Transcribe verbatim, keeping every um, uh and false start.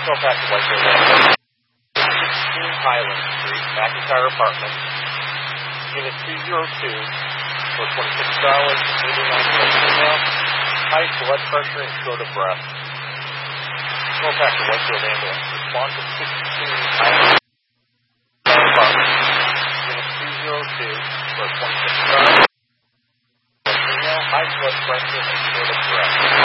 back to Whitehall Lane. sixteen Highland Street, McIntyre Apartments. Unit two oh two for twenty-six dollars and eighty-nine cents. Female, height, blood pressure, and short of breath. Go back to Whitefield Ambulance. Respond to sixteen Highland Apartments. Unit two oh two for twenty-six dollars. Female, high blood pressure, and short of breath.